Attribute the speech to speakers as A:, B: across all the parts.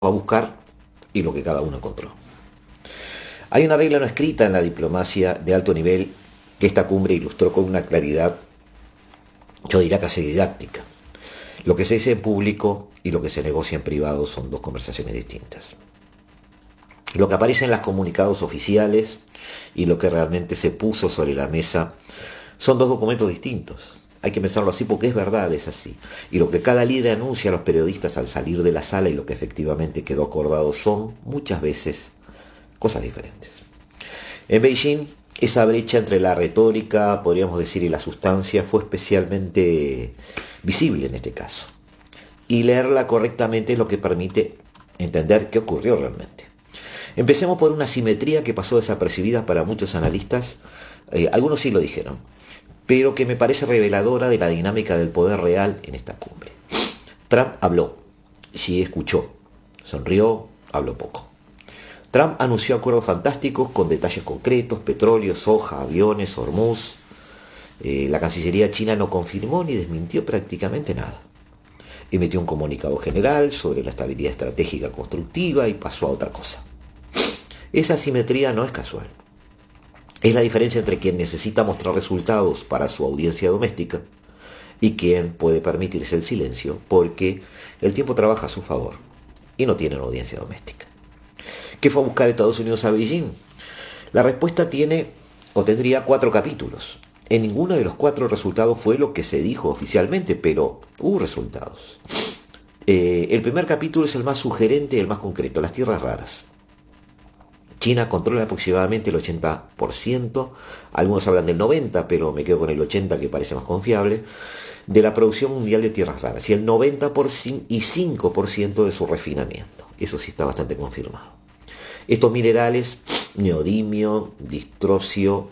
A: a buscar y lo que cada uno encontró. Hay una regla no escrita en la diplomacia de alto nivel que esta cumbre ilustró con una claridad, yo diría casi didáctica. Lo que se dice en público y lo que se negocia en privado son dos conversaciones distintas. Lo que aparece en los comunicados oficiales y lo que realmente se puso sobre la mesa son dos documentos distintos. Hay que pensarlo así porque es verdad, es así. Y lo que cada líder anuncia a los periodistas al salir de la sala y lo que efectivamente quedó acordado son, muchas veces, cosas diferentes. En Beijing, esa brecha entre la retórica, podríamos decir, y la sustancia fue especialmente visible en este caso. Y leerla correctamente es lo que permite entender qué ocurrió realmente. Empecemos por una simetría que pasó desapercibida para muchos analistas, algunos sí lo dijeron, pero que me parece reveladora de la dinámica del poder real en esta cumbre. Trump habló, Xi escuchó, sonrió, habló poco. Trump anunció acuerdos fantásticos con detalles concretos, petróleo, soja, aviones, Hormuz. La Cancillería china no confirmó ni desmintió prácticamente nada. Emitió un comunicado general sobre la estabilidad estratégica constructiva y pasó a otra cosa. Esa asimetría no es casual. Es la diferencia entre quien necesita mostrar resultados para su audiencia doméstica y quien puede permitirse el silencio porque el tiempo trabaja a su favor y no tiene una audiencia doméstica. ¿Qué fue a buscar Estados Unidos a Beijing? La respuesta tiene o tendría 4 capítulos. En ninguno de los 4 resultados fue lo que se dijo oficialmente, pero hubo resultados. El primer capítulo es el más sugerente y el más concreto, las tierras raras. China controla aproximadamente el 80%, algunos hablan del 90%, pero me quedo con el 80% que parece más confiable, de la producción mundial de tierras raras y el 95% de su refinamiento. Eso sí está bastante confirmado. Estos minerales, neodimio, distrocio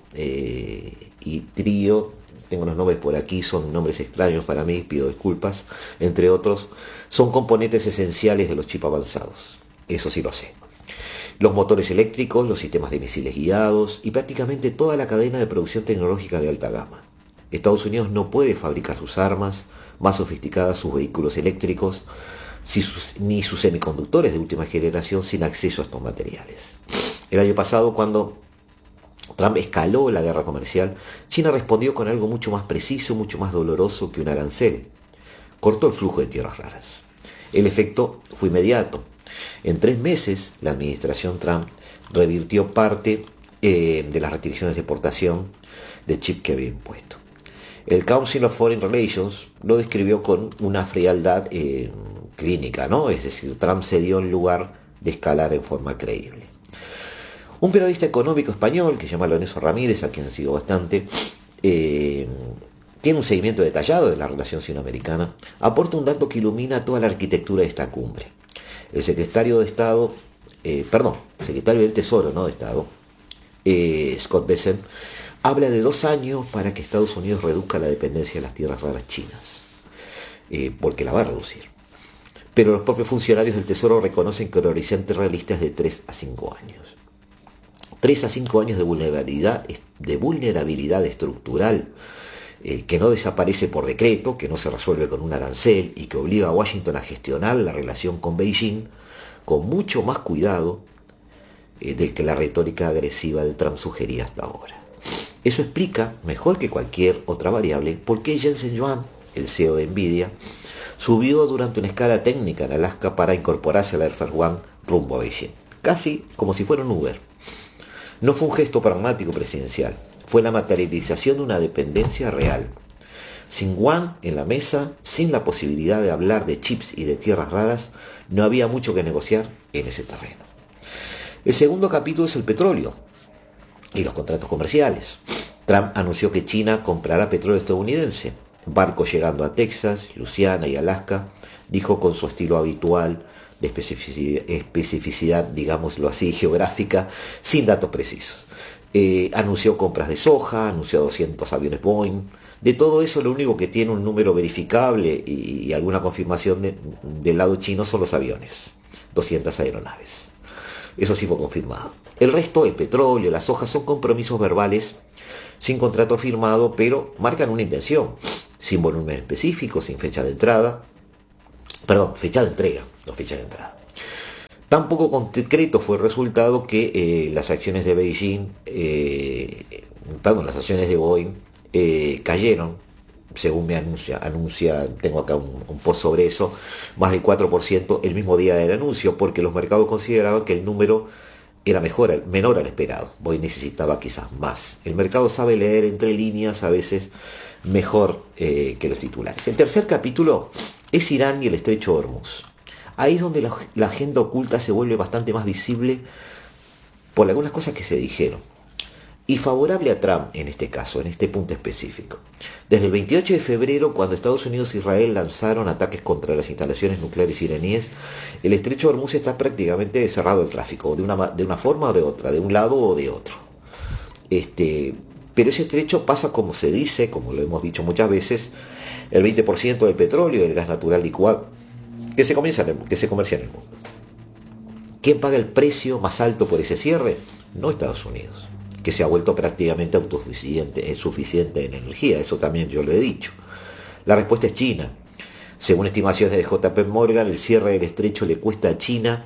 A: y trio, tengo los nombres por aquí, son nombres extraños para mí, pido disculpas, entre otros, son componentes esenciales de los chips avanzados. Eso sí lo sé. Los motores eléctricos, los sistemas de misiles guiados y prácticamente toda la cadena de producción tecnológica de alta gama. Estados Unidos no puede fabricar sus armas más sofisticadas, sus vehículos eléctricos, ni sus semiconductores de última generación sin acceso a estos materiales. El año pasado, cuando Trump escaló la guerra comercial, China respondió con algo mucho más preciso, mucho más doloroso que un arancel. Cortó el flujo de tierras raras. El efecto fue inmediato. En 3 meses, la administración Trump revirtió parte de las restricciones de exportación de chips que había impuesto. El Council of Foreign Relations lo describió con una frialdad clínica, ¿no? Es decir, Trump se dio en lugar de escalar en forma creíble. Un periodista económico español que se llama Lorenzo Ramírez, a quien sigo bastante, tiene un seguimiento detallado de la relación sino-americana, aporta un dato que ilumina toda la arquitectura de esta cumbre. El secretario de Estado, secretario del Tesoro, no de Estado, Scott Bessent, habla de 2 años para que Estados Unidos reduzca la dependencia de las tierras raras chinas, porque la va a reducir. Pero los propios funcionarios del Tesoro reconocen que el horizonte realista es de 3 a 5 años. 3 a 5 años de vulnerabilidad estructural que no desaparece por decreto, que no se resuelve con un arancel y que obliga a Washington a gestionar la relación con Beijing con mucho más cuidado del que la retórica agresiva de Trump sugería hasta ahora. Eso explica, mejor que cualquier otra variable, por qué Jensen Huang, el CEO de Nvidia, subió durante una escala técnica en Alaska para incorporarse a la Air Force One rumbo a Beijing, casi como si fuera un Uber. No fue un gesto pragmático presidencial, fue la materialización de una dependencia real. Sin Wang en la mesa, sin la posibilidad de hablar de chips y de tierras raras, no había mucho que negociar en ese terreno. El segundo capítulo es el petróleo y los contratos comerciales. Trump anunció que China comprará petróleo estadounidense. Barcos llegando a Texas, Luisiana y Alaska, dijo con su estilo habitual de especificidad, digámoslo así, geográfica, sin datos precisos. Anunció compras de soja, anunció 200 aviones Boeing. De todo eso, lo único que tiene un número verificable y alguna confirmación del lado chino son los aviones, 200 aeronaves. Eso sí fue confirmado. El resto, el petróleo, las soja, son compromisos verbales sin contrato firmado, pero marcan una intención, sin volumen específico, sin fecha de entrega, no fecha de entrada. Tan poco concreto fue el resultado que las acciones de Beijing, las acciones de Boeing cayeron, según me anuncia, tengo acá un post sobre eso, más del 4% el mismo día del anuncio, porque los mercados consideraban que el número era menor al esperado. Boeing necesitaba quizás más. El mercado sabe leer entre líneas a veces mejor que los titulares. El tercer capítulo es Irán y el estrecho de Hormuz. Ahí es donde la agenda oculta se vuelve bastante más visible por algunas cosas que se dijeron. Y favorable a Trump en este caso, en este punto específico. Desde el 28 de febrero, cuando Estados Unidos e Israel lanzaron ataques contra las instalaciones nucleares iraníes, el estrecho de Hormuz está prácticamente cerrado al tráfico, de una forma o de otra, de un lado o de otro. Pero ese estrecho pasa, como se dice, como lo hemos dicho muchas veces, el 20% del petróleo y del gas natural licuado que se comercia en el mundo. ¿Quién paga el precio más alto por ese cierre? No Estados Unidos, que se ha vuelto prácticamente suficiente en energía. Eso también yo lo he dicho. La respuesta es China. Según estimaciones de JP Morgan, el cierre del estrecho le cuesta a China,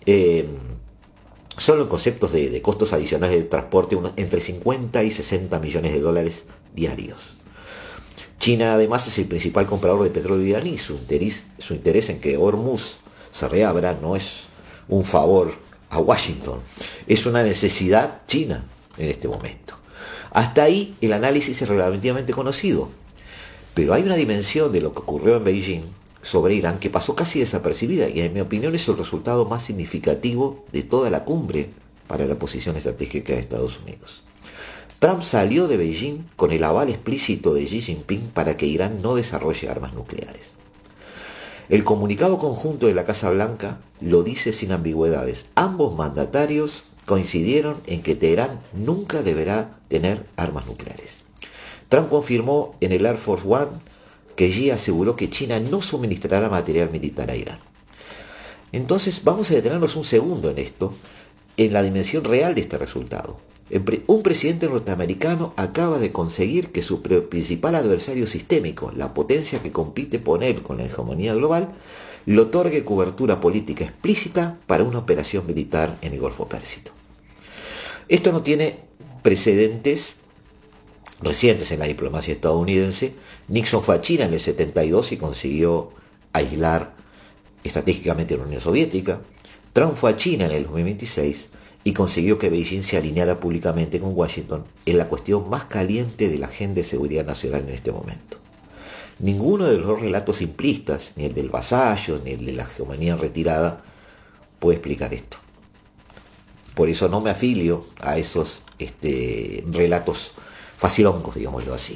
A: solo en conceptos de costos adicionales de transporte, entre 50 y 60 millones de dólares diarios. China además es el principal comprador de petróleo iraní. Su interés en que Hormuz se reabra no es un favor a Washington, es una necesidad china en este momento. Hasta ahí el análisis es relativamente conocido, pero hay una dimensión de lo que ocurrió en Beijing sobre Irán que pasó casi desapercibida y en mi opinión es el resultado más significativo de toda la cumbre para la posición estratégica de Estados Unidos. Trump salió de Beijing con el aval explícito de Xi Jinping para que Irán no desarrolle armas nucleares. El comunicado conjunto de la Casa Blanca lo dice sin ambigüedades. Ambos mandatarios coincidieron en que Teherán nunca deberá tener armas nucleares. Trump confirmó en el Air Force One que Xi aseguró que China no suministrará material militar a Irán. Entonces vamos a detenernos un segundo en esto, en la dimensión real de este resultado. Un presidente norteamericano acaba de conseguir que su principal adversario sistémico, la potencia que compite por él con la hegemonía global, le otorgue cobertura política explícita para una operación militar en el Golfo Pérsico. Esto no tiene precedentes recientes en la diplomacia estadounidense. Nixon fue a China en el 72 y consiguió aislar estratégicamente a la Unión Soviética. Trump fue a China en el 2026 y consiguió que Beijing se alineara públicamente con Washington en la cuestión más caliente de la agenda de seguridad nacional en este momento. Ninguno de los dos relatos simplistas, ni el del vasallo, ni el de la hegemonía retirada, puede explicar esto. Por eso no me afilio a esos relatos faciloncos, digámoslo así.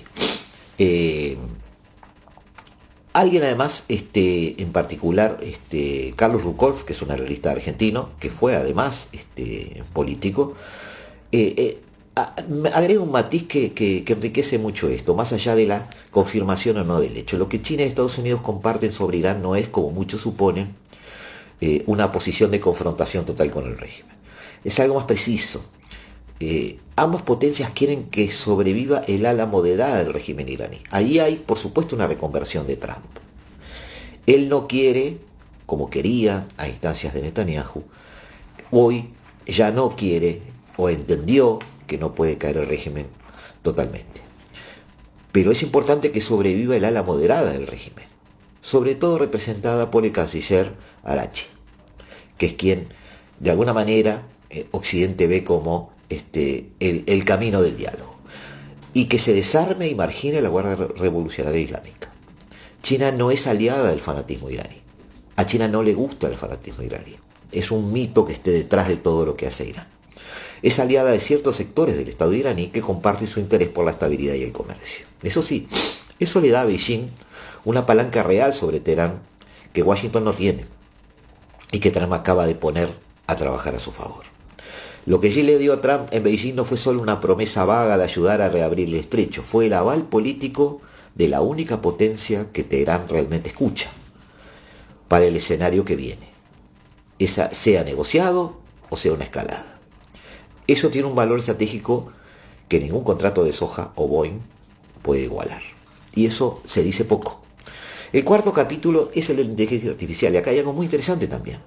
A: Alguien además, en particular, Carlos Ruckholf, que es un analista argentino, que fue además político, agrega un matiz que enriquece mucho esto, más allá de la confirmación o no del hecho. Lo que China y Estados Unidos comparten sobre Irán no es, como muchos suponen, una posición de confrontación total con el régimen. Es algo más preciso. Ambas potencias quieren que sobreviva el ala moderada del régimen iraní. Ahí hay, por supuesto, una reconversión de Trump. Él no quiere, como quería a instancias de Netanyahu, hoy ya no quiere o entendió que no puede caer el régimen totalmente. Pero es importante que sobreviva el ala moderada del régimen, sobre todo representada por el canciller Arachi, que es quien, de alguna manera, Occidente ve como el camino del diálogo, y que se desarme y margine la Guardia Revolucionaria Islámica. China no es aliada del fanatismo iraní. A China no le gusta el fanatismo iraní. Es un mito que esté detrás de todo lo que hace Irán. Es aliada de ciertos sectores del Estado iraní que comparten su interés por la estabilidad y el comercio. Eso sí, eso le da a Beijing una palanca real sobre Teherán que Washington no tiene y que Trump acaba de poner a trabajar a su favor. Lo que Xi le dio a Trump en Beijing no fue solo una promesa vaga de ayudar a reabrir el estrecho, fue el aval político de la única potencia que Teherán realmente escucha para el escenario que viene, sea negociado o sea una escalada. Eso tiene un valor estratégico que ningún contrato de soja o Boeing puede igualar. Y eso se dice poco. El cuarto capítulo es el de la inteligencia artificial, y acá hay algo muy interesante también.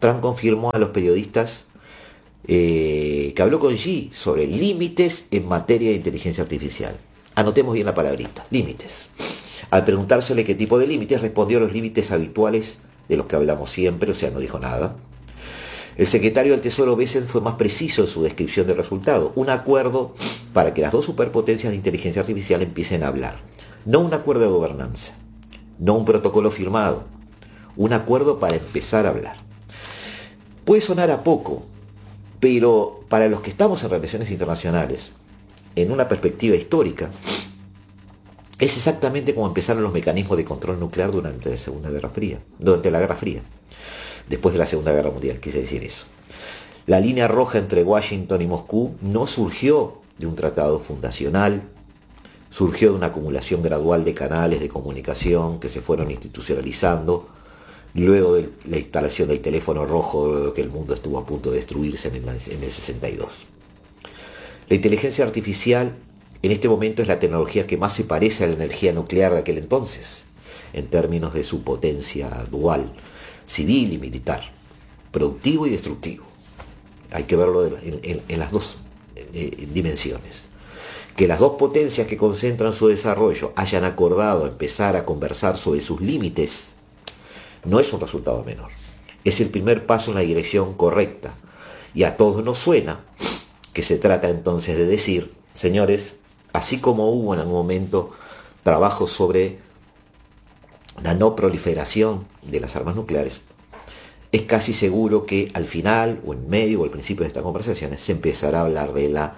A: Trump confirmó a los periodistas que habló con Xi sobre límites en materia de inteligencia artificial. Anotemos bien la palabrita, límites. Al preguntársele qué tipo de límites, respondió los límites habituales de los que hablamos siempre, o sea, no dijo nada. El secretario del Tesoro Bessent fue más preciso en su descripción del resultado. Un acuerdo para que las dos superpotencias de inteligencia artificial empiecen a hablar. No un acuerdo de gobernanza, no un protocolo firmado, un acuerdo para empezar a hablar. Puede sonar a poco, pero para los que estamos en relaciones internacionales, en una perspectiva histórica, es exactamente como empezaron los mecanismos de control nuclear durante la Guerra Fría. Después de la Segunda Guerra Mundial, quise decir eso. La línea roja entre Washington y Moscú no surgió de un tratado fundacional, surgió de una acumulación gradual de canales de comunicación que se fueron institucionalizando, luego de la instalación del teléfono rojo, luego que el mundo estuvo a punto de destruirse en el 62. La inteligencia artificial en este momento es la tecnología que más se parece a la energía nuclear de aquel entonces, en términos de su potencia dual, civil y militar, productivo y destructivo. Hay que verlo en las dos dimensiones. Que las dos potencias que concentran su desarrollo hayan acordado empezar a conversar sobre sus límites no es un resultado menor. Es el primer paso en la dirección correcta. Y a todos nos suena que se trata entonces de decir, señores, así como hubo en algún momento trabajos sobre la no proliferación de las armas nucleares, es casi seguro que al final o en medio o al principio de estas conversaciones se empezará a hablar de la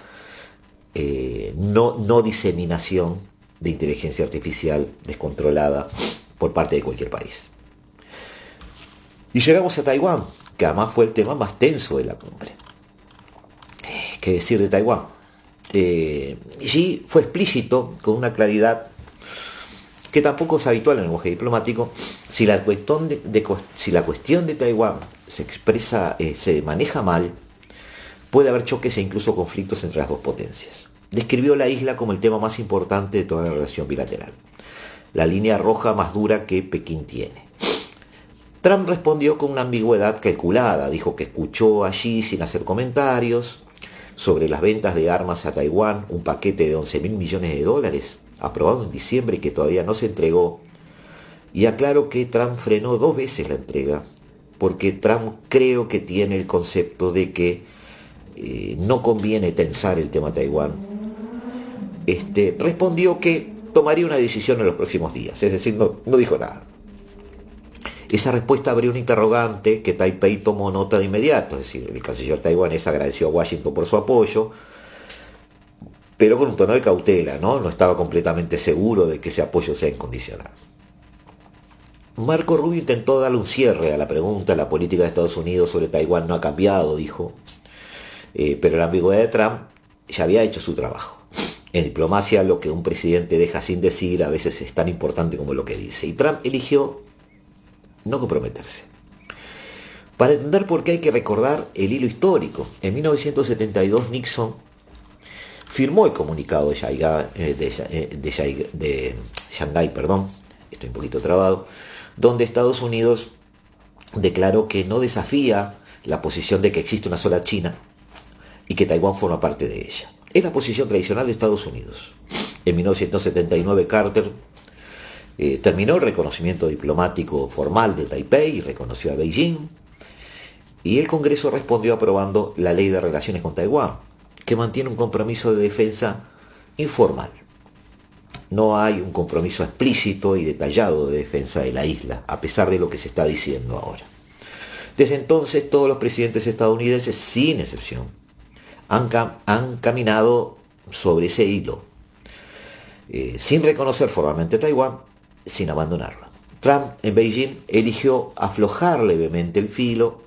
A: no diseminación de inteligencia artificial descontrolada por parte de cualquier país. Y llegamos a Taiwán, que además fue el tema más tenso de la cumbre. ¿Qué decir de Taiwán? Xi fue explícito con una claridad que tampoco es habitual en el lenguaje diplomático. Si la cuestión de Taiwán se maneja mal, puede haber choques e incluso conflictos entre las dos potencias. Describió la isla como el tema más importante de toda la relación bilateral, la línea roja más dura que Pekín tiene. Trump respondió con una ambigüedad calculada, dijo que escuchó a Xi sin hacer comentarios sobre las ventas de armas a Taiwán, un paquete de 11.000 millones de dólares, aprobado en diciembre y que todavía no se entregó, y aclaró que Trump frenó 2 veces la entrega, porque Trump creo que tiene el concepto de que no conviene tensar el tema Taiwán. Respondió que tomaría una decisión en los próximos días, es decir, no dijo nada. Esa respuesta abrió un interrogante que Taipei tomó nota de inmediato, es decir, el canciller taiwanés agradeció a Washington por su apoyo, pero con un tono de cautela, no estaba completamente seguro de que ese apoyo sea incondicional. Marco Rubio intentó darle un cierre a la pregunta. La política de Estados Unidos sobre Taiwán no ha cambiado, dijo, pero la ambigüedad de Trump ya había hecho su trabajo. En diplomacia, lo que un presidente deja sin decir a veces es tan importante como lo que dice, y Trump eligió no comprometerse. Para entender por qué hay que recordar el hilo histórico. En 1972 Nixon firmó el comunicado de Shanghái, estoy un poquito trabado, donde Estados Unidos declaró que no desafía la posición de que existe una sola China y que Taiwán forma parte de ella. Es la posición tradicional de Estados Unidos. En 1979 Carter terminó el reconocimiento diplomático formal de Taipei y reconoció a Beijing, y el Congreso respondió aprobando la Ley de Relaciones con Taiwán, que mantiene un compromiso de defensa informal. No hay un compromiso explícito y detallado de defensa de la isla, a pesar de lo que se está diciendo ahora. Desde entonces, todos los presidentes estadounidenses, sin excepción, han caminado sobre ese hilo, sin reconocer formalmente Taiwán, sin abandonarla. Trump en Beijing eligió aflojar levemente el filo.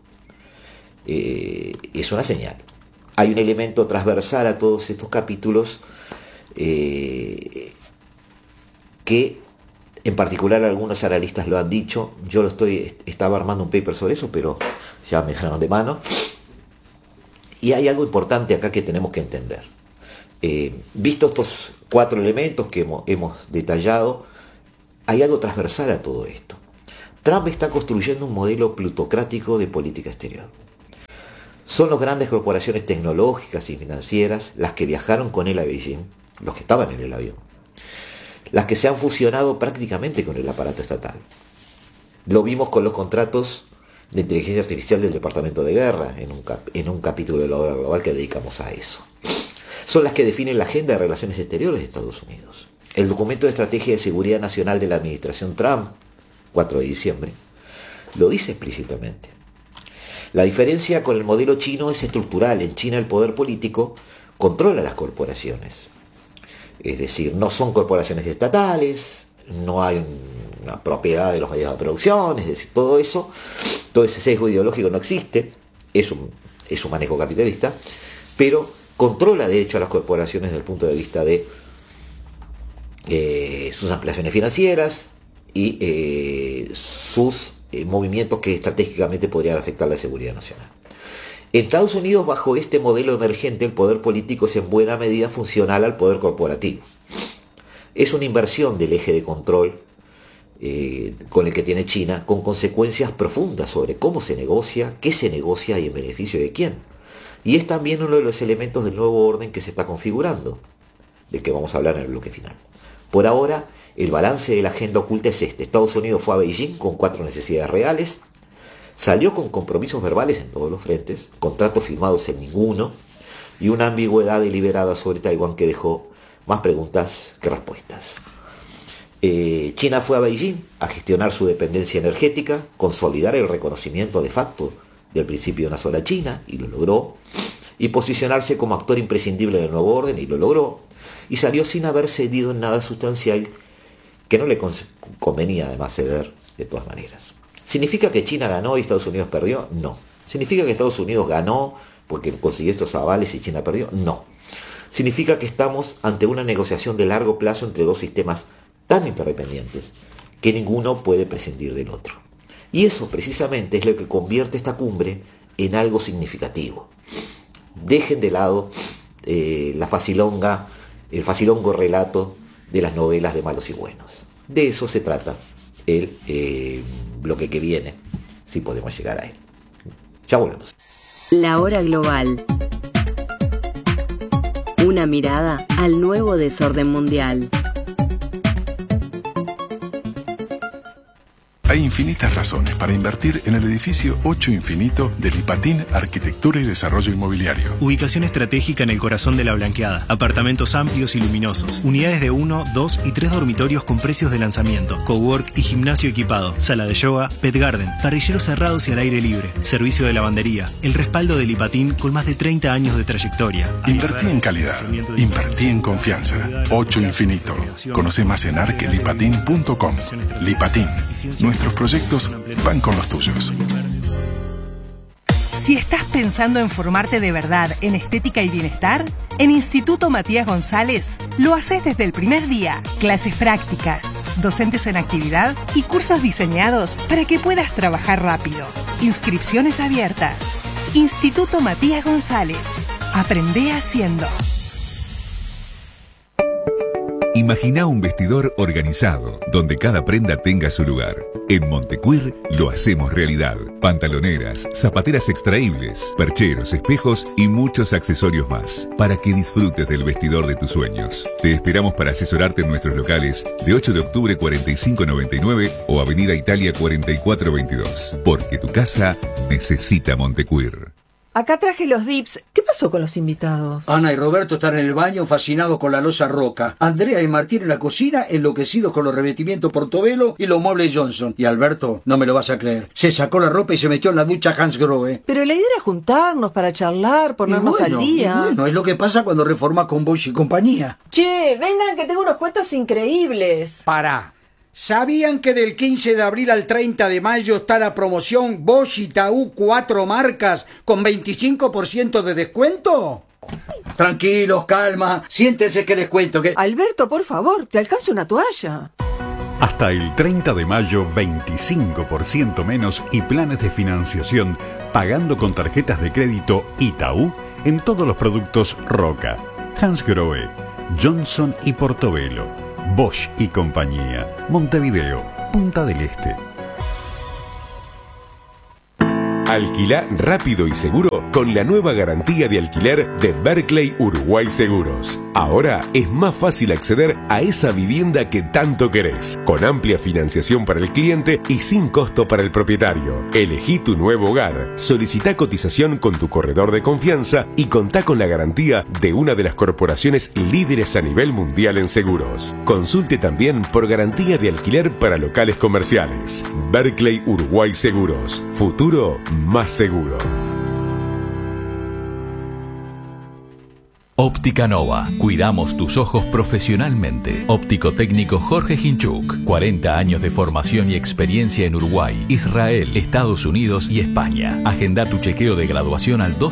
A: Es una señal. Hay un elemento transversal a todos estos capítulos que en particular algunos analistas lo han dicho. Yo estaba armando un paper sobre eso, pero ya me dejaron de mano. Y hay algo importante acá que tenemos que entender. Visto estos 4 elementos que hemos detallado, hay algo transversal a todo esto. Trump está construyendo un modelo plutocrático de política exterior. Son las grandes corporaciones tecnológicas y financieras las que viajaron con él a Beijing, los que estaban en el avión, las que se han fusionado prácticamente con el aparato estatal. Lo vimos con los contratos de inteligencia artificial del Departamento de Guerra, en un capítulo de la obra global que dedicamos a eso. Son las que definen la agenda de relaciones exteriores de Estados Unidos. El documento de estrategia de seguridad nacional de la administración Trump, 4 de diciembre, lo dice explícitamente. La diferencia con el modelo chino es estructural. En China el poder político controla las corporaciones. Es decir, no son corporaciones estatales, no hay una propiedad de los medios de producción, es decir, todo eso, todo ese sesgo ideológico no existe, es un manejo capitalista, pero controla de hecho a las corporaciones desde el punto de vista de sus ampliaciones financieras y sus movimientos que estratégicamente podrían afectar la seguridad nacional. En Estados Unidos, bajo este modelo emergente, el poder político es en buena medida funcional al poder corporativo. Es una inversión del eje de control con el que tiene China, con consecuencias profundas sobre cómo se negocia, qué se negocia y en beneficio de quién. Y es también uno de los elementos del nuevo orden que se está configurando, del que vamos a hablar en el bloque final. Por ahora, el balance de la agenda oculta es este. Estados Unidos fue a Beijing con 4 necesidades reales, salió con compromisos verbales en todos los frentes, contratos firmados en ninguno, y una ambigüedad deliberada sobre Taiwán que dejó más preguntas que respuestas. China fue a Beijing a gestionar su dependencia energética, consolidar el reconocimiento de facto del principio de una sola China, y lo logró, y posicionarse como actor imprescindible del nuevo orden, y lo logró, y salió sin haber cedido en nada sustancial que no le convenía además ceder de todas maneras. ¿Significa que China ganó y Estados Unidos perdió? No. ¿Significa que Estados Unidos ganó porque consiguió estos avales y China perdió? No. Significa que estamos ante una negociación de largo plazo entre dos sistemas tan interdependientes que ninguno puede prescindir del otro. Y eso precisamente es lo que convierte esta cumbre en algo significativo. Dejen de lado el facilongo relato de las novelas de malos y buenos. De eso se trata el bloque que viene, si podemos llegar a él. Ya volvemos.
B: La hora global. Una mirada al nuevo desorden mundial.
C: Hay infinitas razones para invertir en el edificio 8 Infinito de Lipatín Arquitectura y Desarrollo Inmobiliario.
D: Ubicación estratégica en el corazón de la Blanqueada. Apartamentos amplios y luminosos. Unidades de 1, 2 y 3 dormitorios con precios de lanzamiento. Cowork y gimnasio equipado. Sala de yoga, pet garden. Parrilleros cerrados y al aire libre. Servicio de lavandería. El respaldo de Lipatín con más de 30 años de trayectoria.
C: Invertí en calidad. Invertí en confianza. 8 Infinito. Conoce más en arquelipatin.com. Lipatín. Nuestros proyectos van con los tuyos.
E: Si estás pensando en formarte de verdad en estética y bienestar, en Instituto Matías González lo haces desde el primer día. Clases prácticas, docentes en actividad y cursos diseñados para que puedas trabajar rápido. Inscripciones abiertas. Instituto Matías González. Aprende haciendo.
F: Imagina un vestidor organizado, donde cada prenda tenga su lugar. En Montecuir lo hacemos realidad. Pantaloneras, zapateras extraíbles, percheros, espejos y muchos accesorios más, para que disfrutes del vestidor de tus sueños. Te esperamos para asesorarte en nuestros locales de 8 de octubre 4599 o Avenida Italia 4422, porque tu casa necesita Montecuir.
G: Acá traje los dips. ¿Qué pasó con los invitados?
H: Ana y Roberto están en el baño fascinados con la loza Roca. Andrea y Martín en la cocina enloquecidos con los revestimientos Portobello y los muebles Johnson. Y Alberto, no me lo vas a creer, se sacó la ropa y se metió en la ducha Hansgrohe.
G: Pero la idea era juntarnos para charlar, ponernos al día.
H: Bueno, es lo que pasa cuando reformas con Bosch y compañía.
G: Che, vengan que tengo unos cuentos increíbles.
H: Pará. ¿Sabían que del 15 de abril al 30 de mayo está la promoción Bosch y Taú 4 marcas con 25% de descuento? Tranquilos, calma, siéntense que les cuento que...
G: Alberto, por favor, te alcanzo una toalla.
I: Hasta el 30 de mayo, 25% menos y planes de financiación pagando con tarjetas de crédito Itaú en todos los productos Roca, Hansgrohe, Johnson y Portobello. Bosch y compañía. Montevideo, Punta del Este.
J: Alquilá rápido y seguro con la nueva garantía de alquiler de Berkeley Uruguay Seguros. Ahora es más fácil acceder a esa vivienda que tanto querés, con amplia financiación para el cliente y sin costo para el propietario. Elegí tu nuevo hogar, solicita cotización con tu corredor de confianza y contá con la garantía de una de las corporaciones líderes a nivel mundial en seguros. Consulte también por garantía de alquiler para locales comerciales. Berkeley Uruguay Seguros. Futuro más seguro.
F: Óptica Nova. Cuidamos tus ojos profesionalmente. Óptico técnico Jorge Hinchuk. 40 años de formación y experiencia en Uruguay, Israel, Estados Unidos y España. Agenda tu chequeo de graduación al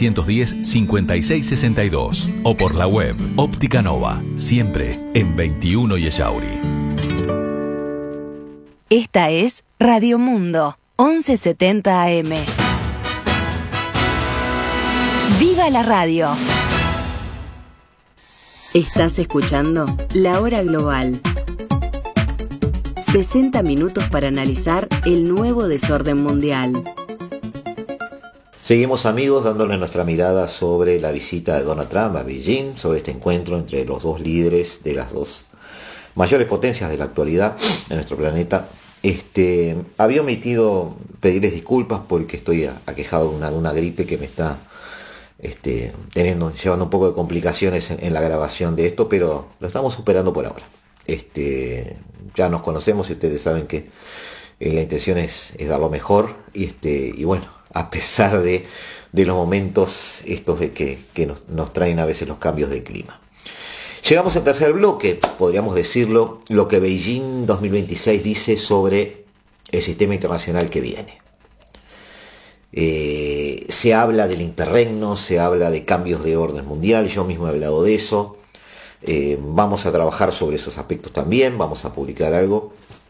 F: 2710-5662 o por la web. Óptica Nova. Siempre en 21 y Echauri.
B: Esta es Radio Mundo, 1170 AM. ¡Viva la radio! Estás escuchando La Hora Global. 60 minutos para analizar el nuevo desorden mundial.
A: Seguimos, amigos, dándole nuestra mirada sobre la visita de Donald Trump a Beijing, sobre este encuentro entre los dos líderes de las dos mayores potencias de la actualidad en nuestro planeta. Había omitido pedirles disculpas porque estoy aquejado de una gripe que me está llevando un poco de complicaciones en la grabación de esto, pero lo estamos superando por ahora. Ya nos conocemos y ustedes saben que la intención es dar lo mejor y bueno, a pesar de los momentos estos de que nos traen a veces los cambios de clima. Llegamos al tercer bloque, podríamos decirlo, lo que Beijing 2026 dice sobre el sistema internacional que viene. Se habla del interregno, se habla de cambios de orden mundial, yo mismo he hablado de eso. Vamos a trabajar sobre esos aspectos también, vamos a publicar algo.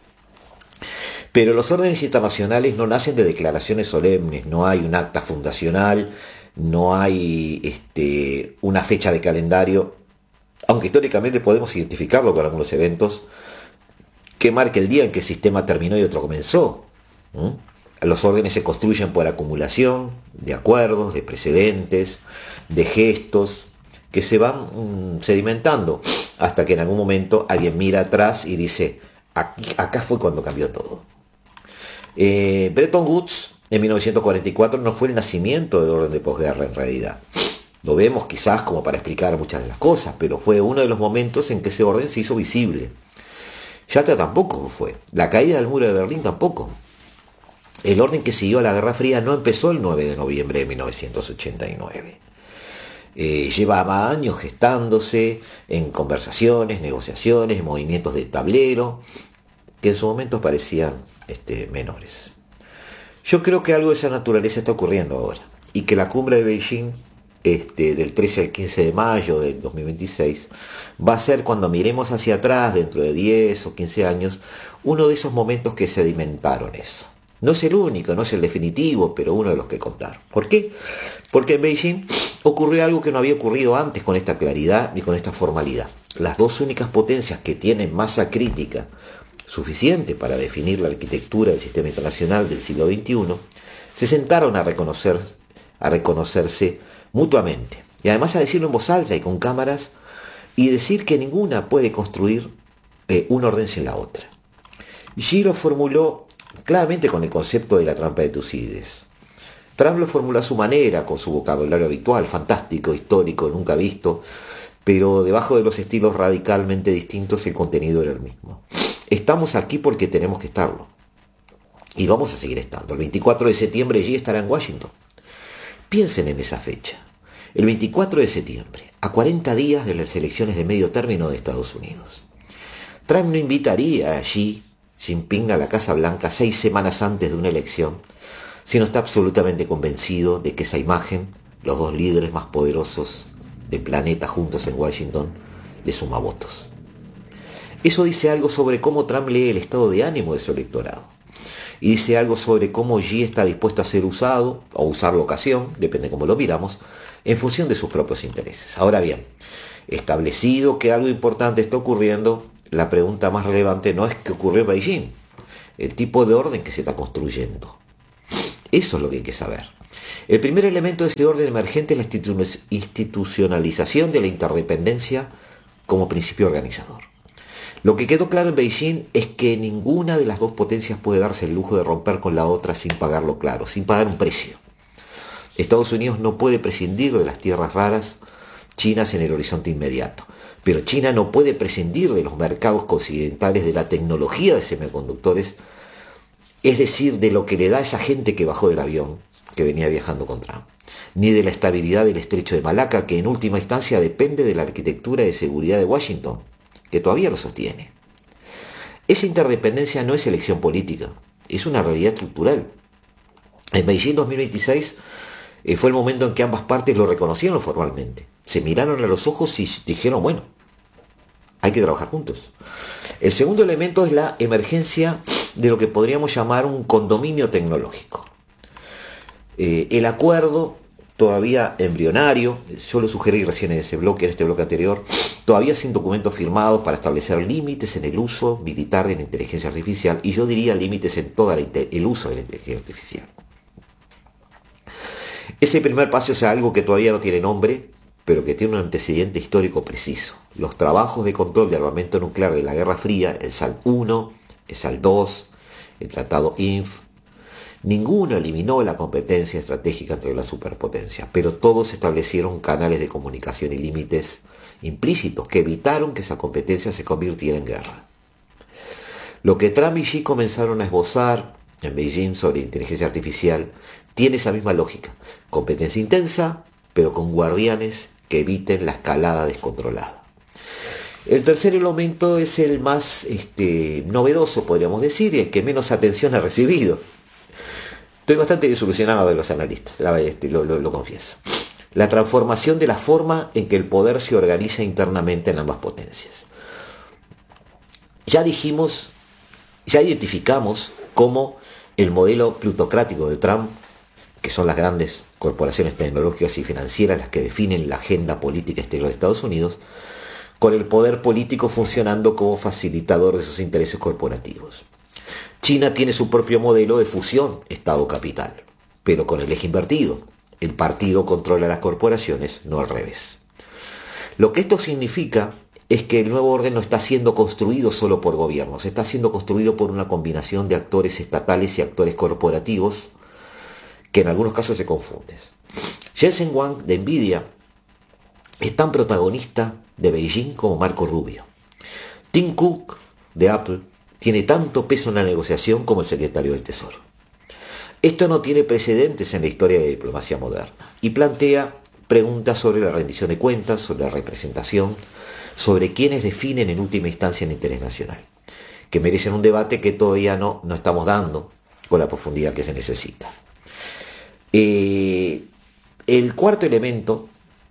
A: Pero los órdenes internacionales no nacen de declaraciones solemnes, no hay un acta fundacional, no hay una fecha de calendario, aunque históricamente podemos identificarlo con algunos eventos que marca el día en que el sistema terminó y otro comenzó. Los órdenes se construyen por acumulación de acuerdos, de precedentes, de gestos que se van sedimentando hasta que en algún momento alguien mira atrás y dice, acá fue cuando cambió todo. Bretton Woods en 1944 no fue el nacimiento del orden de posguerra en realidad. Lo vemos quizás como para explicar muchas de las cosas, pero fue uno de los momentos en que ese orden se hizo visible. Yalta tampoco fue. La caída del muro de Berlín tampoco. El orden que siguió a la Guerra Fría no empezó el 9 de noviembre de 1989. Llevaba años gestándose en conversaciones, negociaciones, movimientos de tablero, que en su momento parecían menores. Yo creo que algo de esa naturaleza está ocurriendo ahora, y que la cumbre de Beijing del 13 al 15 de mayo del 2026 va a ser, cuando miremos hacia atrás dentro de 10 o 15 años, uno de esos momentos que sedimentaron eso. No es el único, no es el definitivo, pero uno de los que contaron. ¿Por qué? Porque en Beijing ocurrió algo que no había ocurrido antes con esta claridad ni con esta formalidad. Las dos únicas potencias que tienen masa crítica suficiente para definir la arquitectura del sistema internacional del siglo XXI, se sentaron a reconocerse mutuamente, y además a decirlo en voz alta y con cámaras, y decir que ninguna puede construir un orden sin la otra. Xi lo formuló claramente con el concepto de la trampa de Tucídides. Trump lo formuló a su manera, con su vocabulario habitual, fantástico, histórico, nunca visto, pero debajo de los estilos radicalmente distintos el contenido era el mismo. Estamos aquí porque tenemos que estarlo, y vamos a seguir estando. El 24 de septiembre Xi estará en Washington. Piensen en esa fecha. El 24 de septiembre, a 40 días de las elecciones de medio término de Estados Unidos. Trump no invitaría a Xi Jinping a la Casa Blanca 6 semanas antes de una elección, si no está absolutamente convencido de que esa imagen, los dos líderes más poderosos del planeta juntos en Washington, le suma votos. Eso dice algo sobre cómo Trump lee el estado de ánimo de su electorado. Y dice algo sobre cómo Xi está dispuesto a ser usado, o usar la ocasión, depende cómo lo miramos, en función de sus propios intereses. Ahora bien, establecido que algo importante está ocurriendo, la pregunta más relevante no es qué ocurrió en Beijing, el tipo de orden que se está construyendo. Eso es lo que hay que saber. El primer elemento de ese orden emergente es la institucionalización de la interdependencia como principio organizador. Lo que quedó claro en Beijing es que ninguna de las dos potencias puede darse el lujo de romper con la otra sin pagarlo claro, sin pagar un precio. Estados Unidos no puede prescindir de las tierras raras chinas en el horizonte inmediato, pero China no puede prescindir de los mercados occidentales de la tecnología de semiconductores, es decir, de lo que le da a esa gente que bajó del avión, que venía viajando con Trump, ni de la estabilidad del estrecho de Malaca, que en última instancia depende de la arquitectura de seguridad de Washington, que todavía lo sostiene. Esa interdependencia no es elección política, es una realidad estructural. En Beijing 2026 fue el momento en que ambas partes lo reconocieron formalmente. Se miraron a los ojos y dijeron, bueno, hay que trabajar juntos. El segundo elemento es la emergencia de lo que podríamos llamar un condominio tecnológico. El acuerdo, todavía embrionario, yo lo sugerí recién en este bloque anterior, todavía sin documentos firmados para establecer límites en el uso militar de la inteligencia artificial, y yo diría límites en todo el uso de la inteligencia artificial. Ese primer paso es algo que todavía no tiene nombre, pero que tiene un antecedente histórico preciso. Los trabajos de control de armamento nuclear de la Guerra Fría, el SALT I, el SALT II, el Tratado INF, ninguno eliminó la competencia estratégica entre las superpotencias, pero todos establecieron canales de comunicación y límites implícitos que evitaron que esa competencia se convirtiera en guerra. Lo que Trump y Xi comenzaron a esbozar en Beijing sobre inteligencia artificial tiene esa misma lógica. Competencia intensa, pero con guardianes que eviten la escalada descontrolada. El tercer elemento es el más novedoso, podríamos decir, y el que menos atención ha recibido. Estoy bastante desilusionado de los analistas, lo confieso. La transformación de la forma en que el poder se organiza internamente en ambas potencias. Ya identificamos cómo el modelo plutocrático de Trump, que son las grandes corporaciones tecnológicas y financieras las que definen la agenda política exterior de Estados Unidos, con el poder político funcionando como facilitador de sus intereses corporativos. China tiene su propio modelo de fusión Estado-capital, pero con el eje invertido. El partido controla las corporaciones, no al revés. Lo que esto significa es que el nuevo orden no está siendo construido solo por gobiernos, está siendo construido por una combinación de actores estatales y actores corporativos que en algunos casos se confunden. Jensen Huang de Nvidia es tan protagonista de Beijing como Marco Rubio. Tim Cook de Apple tiene tanto peso en la negociación como el secretario del Tesoro. Esto no tiene precedentes en la historia de la diplomacia moderna y plantea preguntas sobre la rendición de cuentas, sobre la representación, sobre quiénes definen en última instancia el interés nacional, que merecen un debate que todavía no estamos dando con la profundidad que se necesita. El cuarto elemento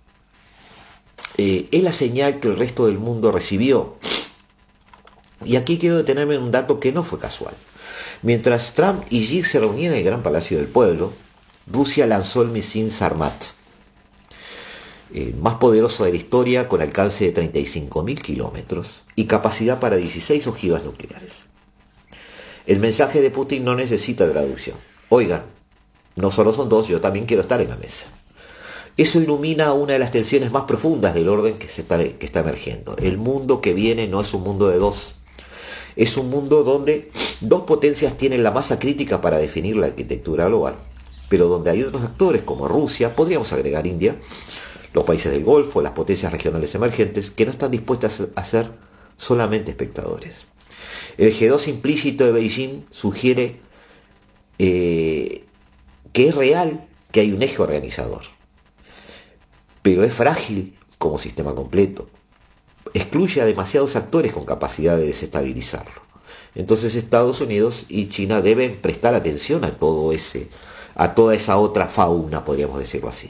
A: es la señal que el resto del mundo recibió. Y aquí quiero detenerme en un dato que no fue casual. Mientras Trump y Xi se reunían en el Gran Palacio del Pueblo, Rusia lanzó el misil Sarmat, el más poderoso de la historia, con alcance de 35.000 kilómetros y capacidad para 16 ojivas nucleares. El mensaje de Putin no necesita traducción. Oigan, no solo son dos, yo también quiero estar en la mesa. Eso ilumina una de las tensiones más profundas del orden que está emergiendo. El mundo que viene no es un mundo de dos. Es un mundo donde dos potencias tienen la masa crítica para definir la arquitectura global, pero donde hay otros actores como Rusia, podríamos agregar India, los países del Golfo, las potencias regionales emergentes, que no están dispuestas a ser solamente espectadores. El G2 implícito de Beijing sugiere que es real que hay un eje organizador, pero es frágil como sistema completo. Excluye a demasiados actores con capacidad de desestabilizarlo. Entonces Estados Unidos y China deben prestar atención a toda esa otra fauna, podríamos decirlo así.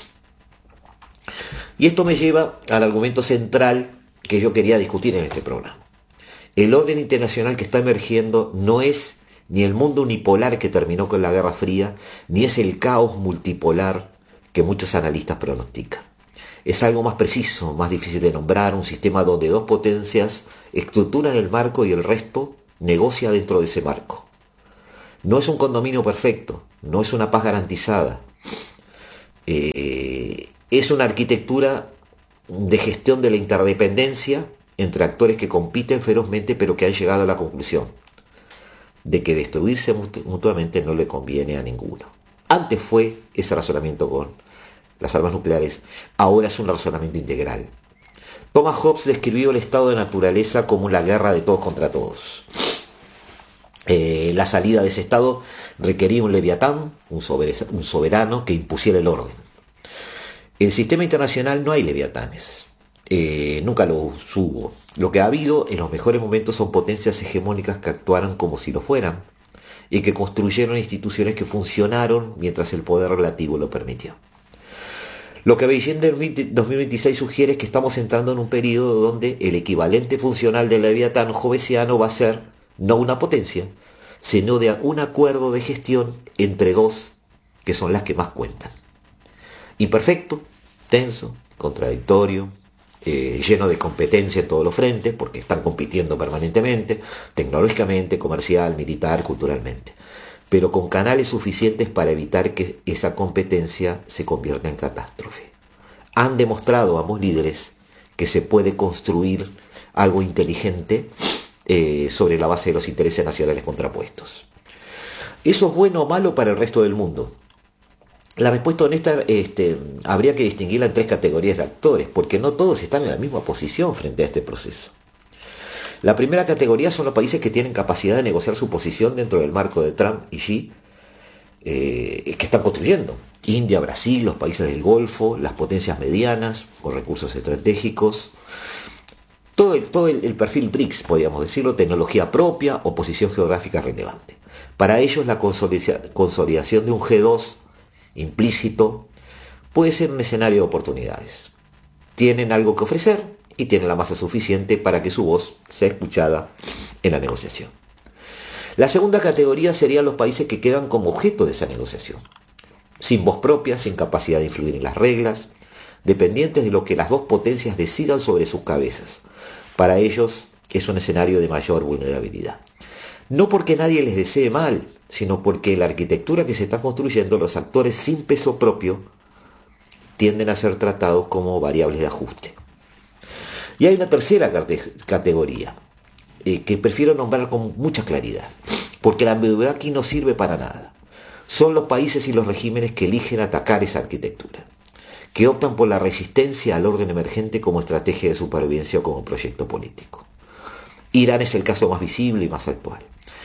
A: Y esto me lleva al argumento central que yo quería discutir en este programa. El orden internacional que está emergiendo no es ni el mundo unipolar que terminó con la Guerra Fría, ni es el caos multipolar que muchos analistas pronostican. Es algo más preciso, más difícil de nombrar, un sistema donde dos potencias estructuran el marco y el resto negocia dentro de ese marco. No es un condominio perfecto, no es una paz garantizada. Es una arquitectura de gestión de la interdependencia entre actores que compiten ferozmente, pero que han llegado a la conclusión de que destruirse mutuamente no le conviene a ninguno. Antes fue ese razonamiento con las armas nucleares, ahora es un razonamiento integral. Thomas Hobbes describió el estado de naturaleza como la guerra de todos contra todos. La salida de ese estado requería un leviatán, un soberano que impusiera el orden. En el sistema internacional no hay leviatanes, nunca lo hubo. Lo que ha habido en los mejores momentos son potencias hegemónicas que actuaron como si lo fueran y que construyeron instituciones que funcionaron mientras el poder relativo lo permitió. Lo que Beijing del 2026 sugiere es que estamos entrando en un periodo donde el equivalente funcional del leviatán hobbesiano va a ser no una potencia, sino de un acuerdo de gestión entre dos que son las que más cuentan. Imperfecto, tenso, contradictorio, lleno de competencia en todos los frentes, porque están compitiendo permanentemente, tecnológicamente, comercial, militar, culturalmente, pero con canales suficientes para evitar que esa competencia se convierta en catástrofe. Han demostrado ambos líderes que se puede construir algo inteligente sobre la base de los intereses nacionales contrapuestos. ¿Eso es bueno o malo para el resto del mundo? La respuesta honesta, habría que distinguirla en tres categorías de actores, porque no todos están en la misma posición frente a este proceso. La primera categoría son los países que tienen capacidad de negociar su posición dentro del marco de Trump y Xi, que están construyendo. India, Brasil, los países del Golfo, las potencias medianas, con recursos estratégicos. Todo el perfil BRICS, podríamos decirlo, tecnología propia o posición geográfica relevante. Para ellos la consolidación de un G2 implícito puede ser un escenario de oportunidades. Tienen algo que ofrecer y tienen la masa suficiente para que su voz sea escuchada en la negociación. La segunda categoría serían los países que quedan como objeto de esa negociación, sin voz propia, sin capacidad de influir en las reglas, dependientes de lo que las dos potencias decidan sobre sus cabezas. Para ellos es un escenario de mayor vulnerabilidad. No porque nadie les desee mal, sino porque en la arquitectura que se está construyendo, los actores sin peso propio tienden a ser tratados como variables de ajuste. Y hay una tercera categoría, que prefiero nombrar con mucha claridad, porque la ambigüedad aquí no sirve para nada. Son los países y los regímenes que eligen atacar esa arquitectura, que optan por la resistencia al orden emergente como estrategia de supervivencia o como proyecto político. Irán es el caso más visible y más actual.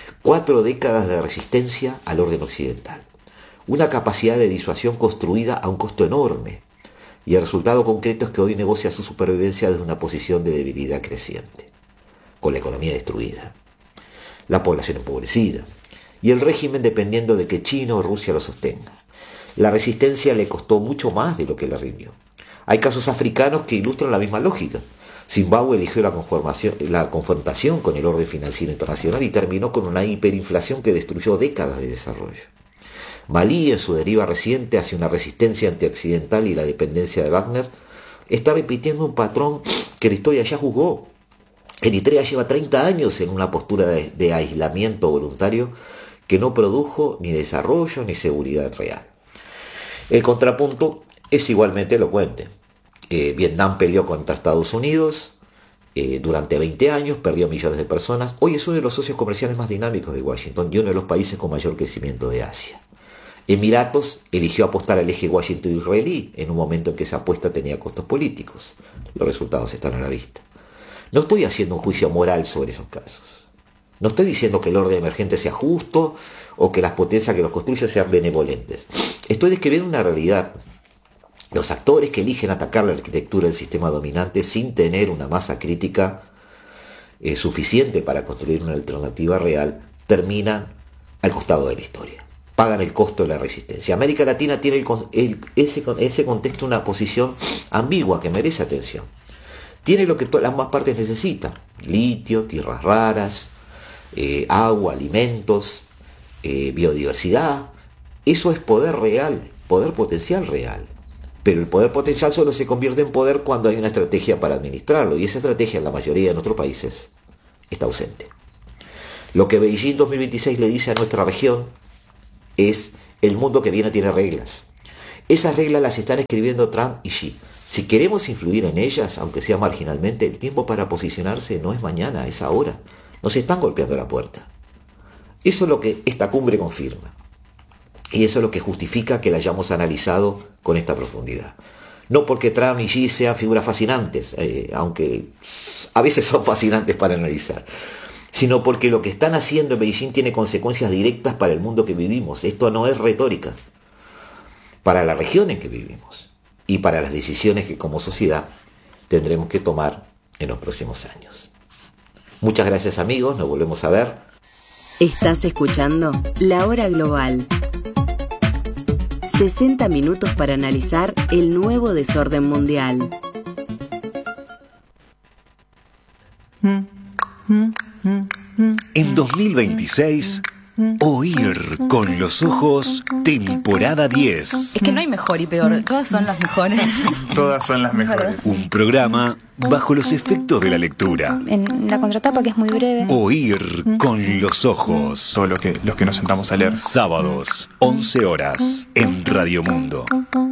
A: 4 décadas de resistencia al orden occidental. Una capacidad de disuasión construida a un costo enorme. Y el resultado concreto es que hoy negocia su supervivencia desde una posición de debilidad creciente, con la economía destruida, la población empobrecida, y el régimen dependiendo de que China o Rusia lo sostenga. La resistencia le costó mucho más de lo que le rindió. Hay casos africanos que ilustran la misma lógica. Zimbabue eligió la confrontación con el orden financiero internacional y terminó con una hiperinflación que destruyó décadas de desarrollo. Malí, en su deriva reciente hacia una resistencia antioccidental y la dependencia de Wagner, está repitiendo un patrón que la historia ya juzgó. Eritrea lleva 30 años en una postura de aislamiento voluntario que no produjo ni desarrollo ni seguridad real. El contrapunto es igualmente elocuente. Vietnam peleó contra Estados Unidos durante 20 años, perdió millones de personas. Hoy es uno de los socios comerciales más dinámicos de Washington y uno de los países con mayor crecimiento de Asia. Emiratos eligió apostar al eje Washington-israelí en un momento en que esa apuesta tenía costos políticos. Los resultados están a la vista. No estoy haciendo un juicio moral sobre esos casos. No estoy diciendo que el orden emergente sea justo o que las potencias que los construyen sean benevolentes. Estoy describiendo una realidad. Los actores que eligen atacar la arquitectura del sistema dominante sin tener una masa crítica suficiente para construir una alternativa real terminan al costado de la historia. Pagan el costo de la resistencia. América Latina tiene ese contexto una posición ambigua que merece atención. Tiene lo que todas las partes necesitan: litio, tierras raras, agua, alimentos, biodiversidad. Eso es poder real, poder potencial real. Pero el poder potencial solo se convierte en poder cuando hay una estrategia para administrarlo, y esa estrategia en la mayoría de nuestros países está ausente. Lo que Beijing 2026 le dice a nuestra región es: el mundo que viene tiene reglas. Esas reglas las están escribiendo Trump y Xi. Si queremos influir en ellas, aunque sea marginalmente, el tiempo para posicionarse no es mañana, es ahora. Nos están golpeando la puerta. Eso es lo que esta cumbre confirma. Y eso es lo que justifica que la hayamos analizado con esta profundidad. No porque Trump y Xi sean figuras fascinantes, aunque a veces son fascinantes para analizar, sino porque lo que están haciendo en Beijing tiene consecuencias directas para el mundo que vivimos. Esto no es retórica. Para la región en que vivimos y para las decisiones que como sociedad tendremos que tomar en los próximos años. Muchas gracias, amigos, nos volvemos a ver.
B: Estás escuchando La Hora Global. 60 minutos para analizar el nuevo desorden mundial.
K: En 2026, Oír con los ojos, temporada 10.
L: Es que no hay mejor y peor, todas son las mejores.
M: Todas son las mejores.
K: Un programa bajo los efectos de la lectura.
N: En la contratapa, que es muy breve.
K: Oír con los ojos.
M: Todo los que nos sentamos a leer.
K: Sábados, 11 horas, en Radio Mundo.